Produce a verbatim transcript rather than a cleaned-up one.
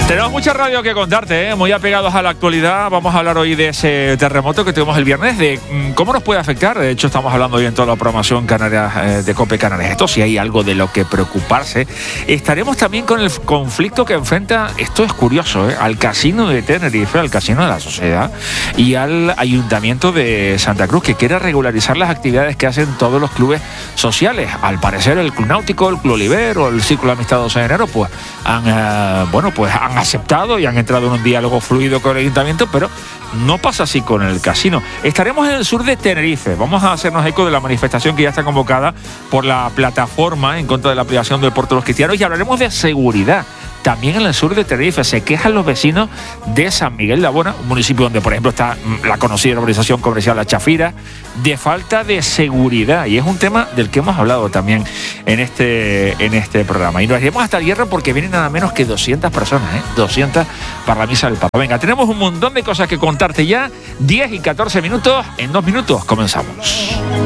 Tenemos mucha radio que contarte, ¿eh? Muy apegados a la actualidad. Vamos a hablar hoy de ese terremoto que tuvimos el viernes, de mm, cómo nos puede afectar. De hecho, estamos hablando hoy en toda la programación Canarias, eh, de COPE Canarias. Esto, si hay algo de lo que preocuparse. Estaremos también con el conflicto que enfrenta, esto es curioso, ¿eh? Al Casino de Tenerife, al Casino de la Sociedad y al Ayuntamiento de Santa Cruz, que quiere regularizar las actividades que hacen todos los clubes sociales. Al parecer, el Club Náutico, el Club Oliver o el Círculo de Amistad doce de enero, pues han, eh, bueno, pues han aceptado y han entrado en un diálogo fluido con el ayuntamiento, pero no pasa así con el casino. Estaremos en el sur de Tenerife. Vamos a hacernos eco de la manifestación que ya está convocada por la plataforma en contra de la ampliación del puerto de los Cristianos, y hablaremos de seguridad. También en el sur de Tenerife se quejan los vecinos de San Miguel de Abona, un municipio donde, por ejemplo, está la conocida organización comercial La Chafira, de falta de seguridad. Y es un tema del que hemos hablado también en este, en este programa. Y nos iremos hasta el Hierro porque vienen nada menos que doscientas personas, ¿eh? doscientas para la misa del Papa. Venga, tenemos un montón de cosas que contarte ya. diez y catorce minutos. En dos minutos comenzamos.